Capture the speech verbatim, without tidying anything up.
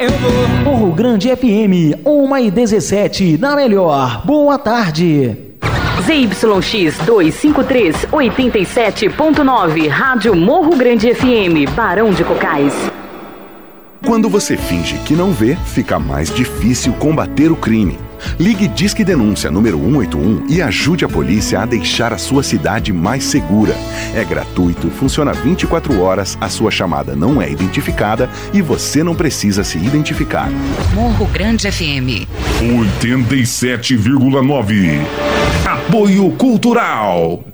Eu vou. Morro Grande F M, uma e dezessete, na melhor. Boa tarde. Z Y X duzentos e cinquenta e três, oitenta e sete ponto nove, Rádio Morro Grande F M, Barão de Cocais. Quando você finge que não vê, fica mais difícil combater o crime. Ligue Disque Denúncia número cento e oitenta e um e ajude a polícia a deixar a sua cidade mais segura. É gratuito, funciona vinte e quatro horas, a sua chamada não é identificada e você não precisa se identificar. Morro Grande F M oitenta e sete vírgula nove. Apoio Cultural.